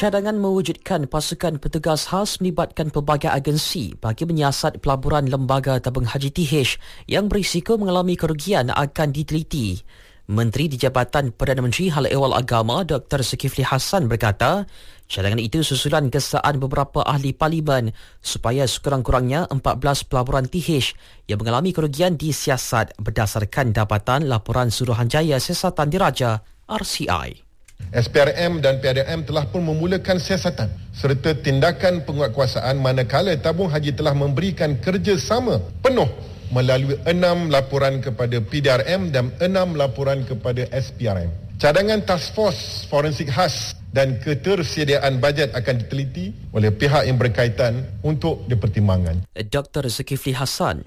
Cadangan mewujudkan pasukan petugas khas melibatkan pelbagai agensi bagi menyiasat pelaburan lembaga tabung haji TH yang berisiko mengalami kerugian akan diteliti. Menteri di Jabatan Perdana Menteri Hal Ehwal Agama Dr. Zulkifli Hassan berkata, cadangan itu susulan kesaan beberapa ahli parlimen supaya sekurang-kurangnya 14 pelaburan TH yang mengalami kerugian disiasat berdasarkan dapatan Laporan Suruhanjaya Siasatan Diraja RCI. SPRM dan PADM telah pun memulakan siasatan serta tindakan penguatkuasaan manakala tabung haji telah memberikan kerjasama penuh melalui 6 laporan kepada PDRM dan 6 laporan kepada SPRM. Cadangan Task Force Forensik Khas dan ketersediaan bajet akan diteliti oleh pihak yang berkaitan untuk dipertimbangkan. Dr. Zulkifli Hassan.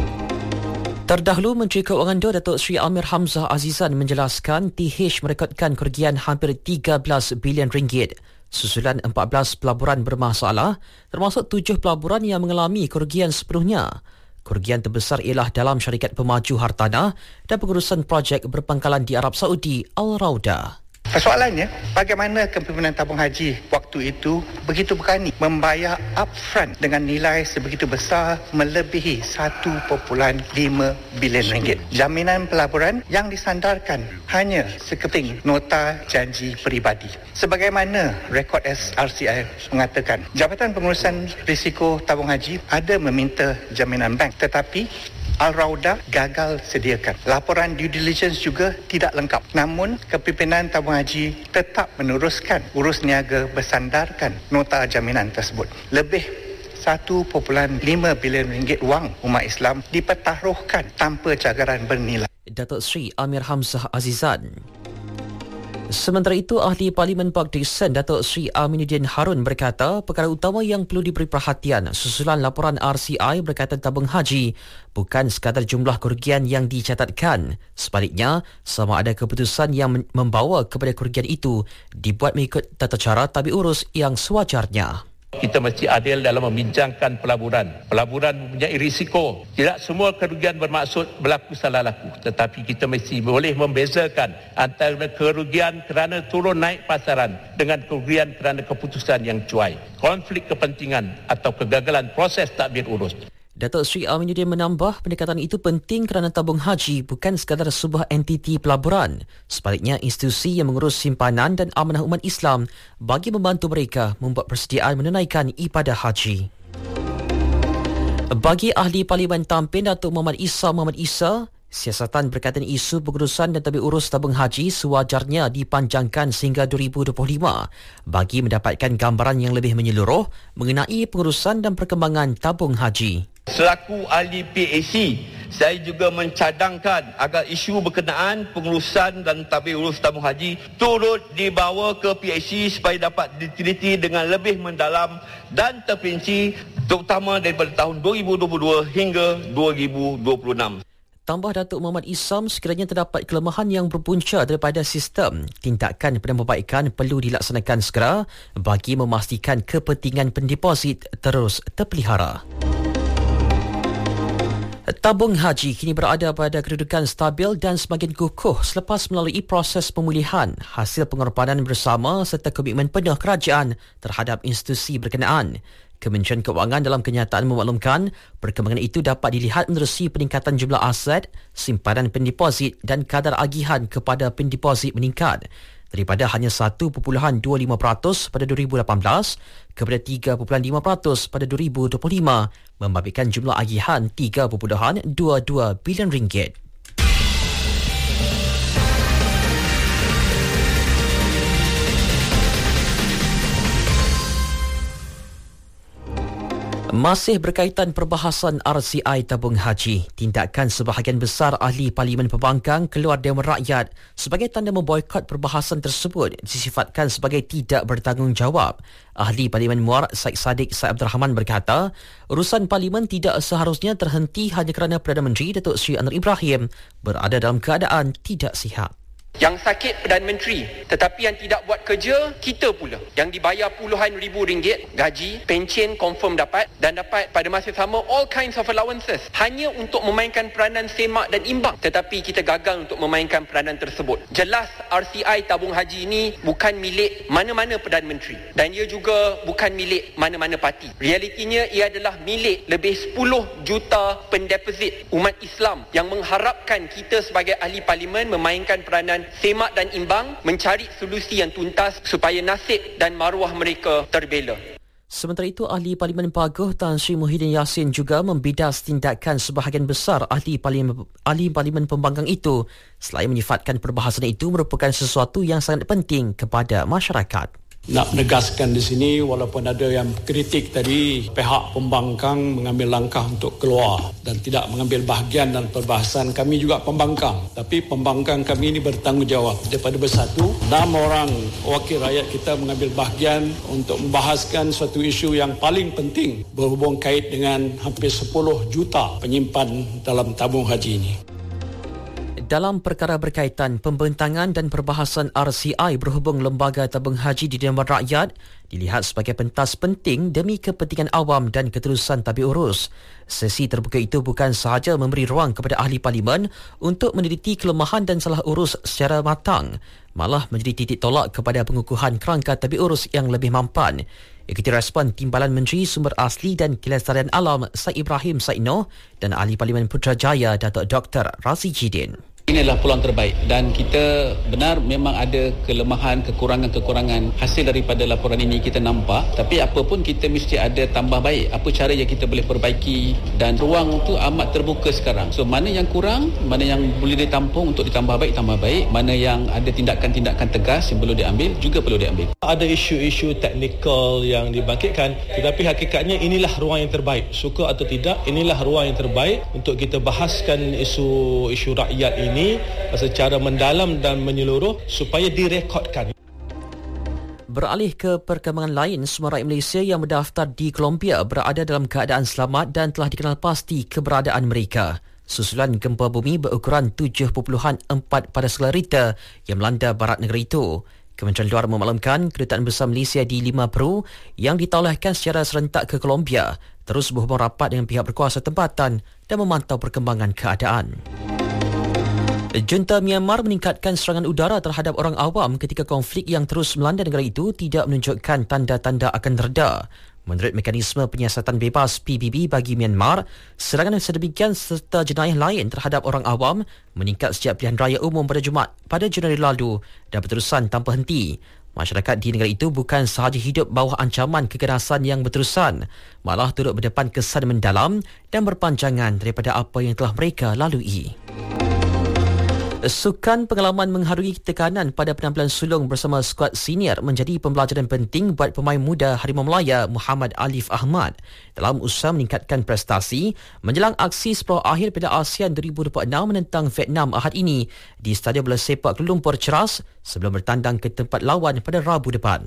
Terdahulu, Menteri Keuangan Datuk Seri Amir Hamzah Azizan menjelaskan TH merekodkan kerugian hampir 13 bilion ringgit. Susulan 14 pelaburan bermasalah, termasuk 7 pelaburan yang mengalami kerugian sepenuhnya. Kerugian terbesar ialah dalam syarikat pemaju hartanah dan pengurusan projek berpangkalan di Arab Saudi, Al Rauda. Persoalannya, bagaimana kepimpinan tabung haji waktu itu begitu berani membayar upfront dengan nilai sebegitu besar melebihi 1.5 bilion ringgit. Jaminan pelaburan yang disandarkan hanya seketing nota janji peribadi. Sebagaimana rekod RCI mengatakan, Jabatan Pengurusan Risiko Tabung Haji ada meminta jaminan bank, tetapi Al Rauda gagal sediakan. Laporan due diligence juga tidak lengkap. Namun, kepimpinan tabung haji tetap meneruskan urus niaga bersandarkan nota jaminan tersebut. Lebih 1.5 bilion ringgit wang umat Islam dipertaruhkan tanpa cagaran bernilai. Datuk Seri Amir Hamzah Azizan. Sementara itu, Ahli Parlimen Park Dickson Datuk Seri Aminuddin Harun berkata perkara utama yang perlu diberi perhatian susulan laporan RCI berkaitan tabung haji bukan sekadar jumlah kerugian yang dicatatkan. Sebaliknya, sama ada keputusan yang membawa kepada kerugian itu dibuat mengikut tata cara tabik urus yang sewajarnya. Kita mesti adil dalam membincangkan pelaburan. Pelaburan mempunyai risiko. Tidak semua kerugian bermaksud berlaku salah laku. Tetapi kita mesti boleh membezakan antara kerugian kerana turun naik pasaran dengan kerugian kerana keputusan yang cuai, konflik kepentingan atau kegagalan proses tadbir urus. Datuk Seri Aminuddin menambah pendekatan itu penting kerana tabung haji bukan sekadar sebuah entiti pelaburan. Sebaliknya, institusi yang mengurus simpanan dan amanah umat Islam bagi membantu mereka membuat persediaan menunaikan ibadah haji. Bagi Ahli Parlimen Tampin Datuk Muhammad Isa, siasatan berkaitan isu pengurusan dan tabik urus tabung haji sewajarnya dipanjangkan sehingga 2025 bagi mendapatkan gambaran yang lebih menyeluruh mengenai pengurusan dan perkembangan tabung haji. Selaku ahli PAC, saya juga mencadangkan agar isu berkenaan pengurusan dan tabik urus tabung haji turut dibawa ke PAC supaya dapat diteliti dengan lebih mendalam dan terperinci, terutama daripada tahun 2022 hingga 2026. Tambah Datuk Muhammad Isam, sekiranya terdapat kelemahan yang berpunca daripada sistem, tindakan perbaikan perlu dilaksanakan segera bagi memastikan kepentingan pendeposit terus terpelihara. Tabung haji kini berada pada kedudukan stabil dan semakin kukuh selepas melalui proses pemulihan hasil pengorbanan bersama serta komitmen penuh kerajaan terhadap institusi berkenaan. Kementerian Keuangan dalam kenyataan memaklumkan perkembangan itu dapat dilihat menerusi peningkatan jumlah aset, simpanan pendeposit dan kadar agihan kepada pendeposit meningkat daripada hanya 1.25% pada 2018 kepada 3.5% pada 2025, membabitkan jumlah agihan 3.22 bilion ringgit. Masih berkaitan perbahasan RCI tabung haji, tindakan sebahagian besar ahli Parlimen Pembangkang keluar Dewan Rakyat sebagai tanda memboikot perbahasan tersebut disifatkan sebagai tidak bertanggungjawab. Ahli Parlimen Muar Syed Saddiq Syed Abdul Rahman berkata, urusan Parlimen tidak seharusnya terhenti hanya kerana Perdana Menteri Datuk Seri Anwar Ibrahim berada dalam keadaan tidak sihat. Yang sakit Perdana Menteri, tetapi yang tidak buat kerja kita pula, yang dibayar puluhan ribu ringgit gaji, pencen confirm dapat, dan dapat pada masa sama all kinds of allowances hanya untuk memainkan peranan semak dan imbang, tetapi kita gagal untuk memainkan peranan tersebut. Jelas RCI tabung haji ini bukan milik mana-mana Perdana Menteri, dan ia juga bukan milik mana-mana parti. Realitinya ia adalah milik lebih 10 juta pendeposit umat Islam yang mengharapkan kita sebagai ahli parlimen memainkan peranan semak dan imbang, mencari solusi yang tuntas supaya nasib dan maruah mereka terbela. Sementara itu, Ahli Parlimen Paguh Tan Sri Muhyiddin Yassin juga membidas tindakan sebahagian besar Ahli Parlimen Pembangkang itu selain menyifatkan perbahasan itu merupakan sesuatu yang sangat penting kepada masyarakat. Nak menegaskan di sini, walaupun ada yang kritik tadi, pihak pembangkang mengambil langkah untuk keluar dan tidak mengambil bahagian dalam perbahasan. Kami juga pembangkang, tapi pembangkang kami ini bertanggungjawab. Daripada bersatu, 6 orang wakil rakyat kita mengambil bahagian untuk membahaskan suatu isu yang paling penting berhubung kait dengan hampir 10 juta penyimpan dalam tabung haji ini. Dalam perkara berkaitan pembentangan dan perbahasan RCI berhubung Lembaga Tabung Haji di Dewan Rakyat dilihat sebagai pentas penting demi kepentingan awam dan keterusan tabik urus. Sesi terbuka itu bukan sahaja memberi ruang kepada ahli parlimen untuk meneliti kelemahan dan salah urus secara matang, malah menjadi titik tolak kepada pengukuhan kerangka tabik urus yang lebih mampan. Ikuti respon Timbalan Menteri Sumber Asli dan Kelestarian Alam Said Ibrahim Said Noh dan Ahli Parlimen Putrajaya Datuk Dr. Razi Jidin. Inilah peluang terbaik dan kita benar memang ada kelemahan, kekurangan-kekurangan hasil daripada laporan ini kita nampak, tapi apa pun kita mesti ada tambah baik. Apa cara yang kita boleh perbaiki dan ruang itu amat terbuka sekarang. So mana yang kurang, mana yang boleh ditampung untuk ditambah baik, tambah baik. Mana yang ada tindakan-tindakan tegas yang perlu diambil, juga perlu diambil. Ada isu-isu teknikal yang dibangkitkan, tetapi hakikatnya inilah ruang yang terbaik. Suka atau tidak, inilah ruang yang terbaik untuk kita bahaskan isu rakyat ini secara mendalam dan menyeluruh supaya direkodkan. Beralih ke perkembangan lain, semua rakyat Malaysia yang mendaftar di Colombia berada dalam keadaan selamat dan telah dikenal pasti keberadaan mereka. Susulan gempa bumi berukuran 7.4 pada skala Richter yang melanda barat negara itu. Kementerian Luar memaklumkan Kedutaan Besar Malaysia di Lima Peru yang ditauliahkan secara serentak ke Colombia terus berhubung rapat dengan pihak berkuasa tempatan dan memantau perkembangan keadaan. Junta Myanmar meningkatkan serangan udara terhadap orang awam ketika konflik yang terus melanda negara itu tidak menunjukkan tanda-tanda akan reda. Menurut Mekanisme Penyiasatan Bebas PBB bagi Myanmar, serangan sedemikian serta jenayah lain terhadap orang awam meningkat sejak pilihan raya umum pada Jumaat pada Januari lalu dan berterusan tanpa henti. Masyarakat di negara itu bukan sahaja hidup bawah ancaman kekerasan yang berterusan, malah turut berdepan kesan mendalam dan berpanjangan daripada apa yang telah mereka lalui. Sukan pengalaman mengharungi tekanan pada penampilan sulung bersama skuad senior menjadi pembelajaran penting buat pemain muda Harimau Melaya Muhammad Alif Ahmad dalam usaha meningkatkan prestasi menjelang aksi separuh akhir Piala ASEAN 2026 menentang Vietnam Ahad ini di Stadium Bola Sepak Kuala Lumpur Ceras sebelum bertandang ke tempat lawan pada Rabu depan.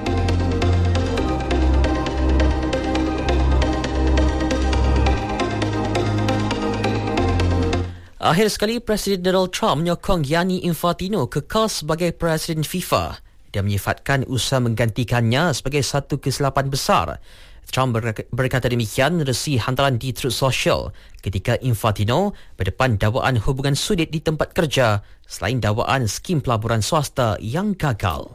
Akhir sekali, Presiden Donald Trump menyokong Gianni Infantino kekal sebagai Presiden FIFA. Dia menyifatkan usaha menggantikannya sebagai satu kesilapan besar. Trump berkata demikian menerusi hantaran di Truth Social ketika Infantino berdepan dakwaan hubungan sudit di tempat kerja selain dakwaan skim pelaburan swasta yang gagal.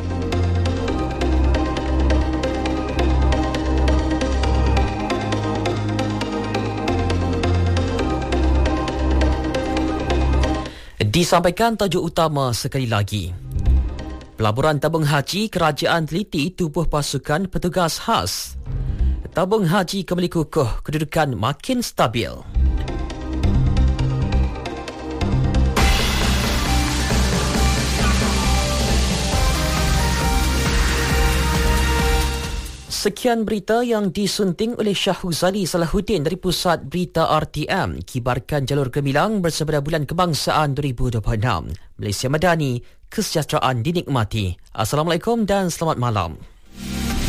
Disampaikan tajuk utama sekali lagi. Pelaburan tabung haji kerajaan teliti tubuh pasukan petugas khas. Tabung haji kembali kukuh, kedudukan makin stabil. Sekian berita yang disunting oleh Syahuzali Salahuddin dari Pusat Berita RTM. Kibarkan jalur gemilang bersama Bulan Kebangsaan 2026. Malaysia Madani, kesejahteraan dinikmati. Assalamualaikum dan selamat malam.